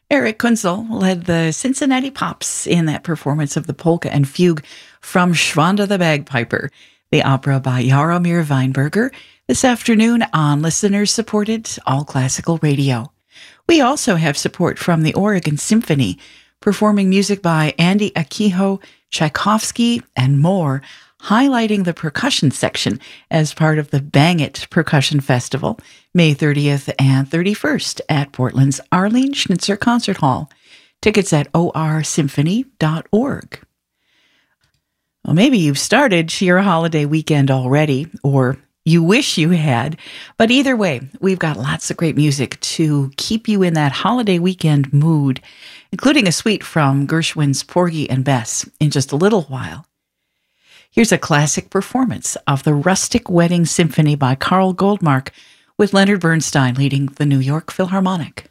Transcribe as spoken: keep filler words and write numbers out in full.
Eric Kunzel led the Cincinnati Pops in that performance of the polka and fugue from Schwanda the Bagpiper, the opera by Jaromir Weinberger, this afternoon on listeners-supported All Classical Radio. We also have support from the Oregon Symphony, performing music by Andy Akiho, Tchaikovsky, and more, highlighting the percussion section as part of the Bang It Percussion Festival, May thirtieth and thirty-first at Portland's Arlene Schnitzer Concert Hall. Tickets at o r symphony dot org. Well, maybe you've started your holiday weekend already, or you wish you had, but either way, we've got lots of great music to keep you in that holiday weekend mood, including a suite from Gershwin's Porgy and Bess in just a little while. Here's a classic performance of the Rustic Wedding Symphony by Carl Goldmark, with Leonard Bernstein leading the New York Philharmonic.